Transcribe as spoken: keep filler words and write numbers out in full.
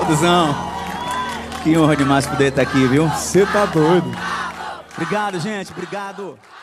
Alduzão, que honra demais poder estar aqui, viu? Você tá doido. Obrigado, gente, obrigado.